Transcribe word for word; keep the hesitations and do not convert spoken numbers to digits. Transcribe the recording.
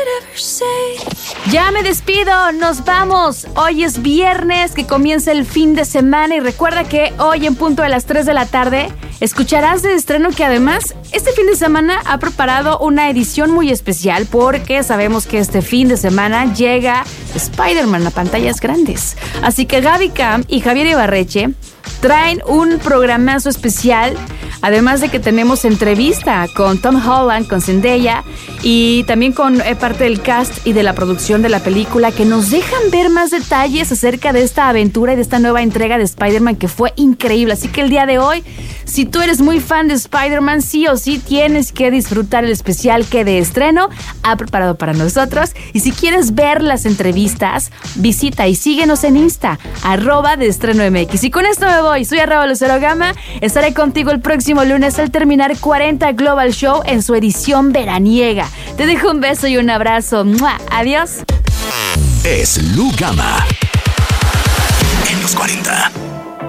Ya me despido, nos vamos. Hoy es viernes, que comienza el fin de semana y recuerda que hoy en punto de las tres de la tarde escucharás de estreno que además este fin de semana ha preparado una edición muy especial porque sabemos que este fin de semana llega Spider-Man a pantallas grandes. Así que Gaby Cam y Javier Ibarreche traen un programazo especial, además de que tenemos entrevista con Tom Holland, con Zendaya y también con eh, parte del cast y de la producción de la película, que nos dejan ver más detalles acerca de esta aventura y de esta nueva entrega de Spider-Man que fue increíble. Así que el día de hoy, si tú eres muy fan de Spider-Man, sí o sí tienes que disfrutar el especial que de estreno ha preparado para nosotros. Y si quieres ver las entrevistas, visita y síguenos en Insta, arroba de estreno M X. Y con esto me voy, soy arroba Lucero Gama, estaré contigo el próximo lunes al terminar cuarenta Global Show en su edición veraniega. Te dejo un beso y un abrazo. ¡Mua! Adiós. Es Lu Gama.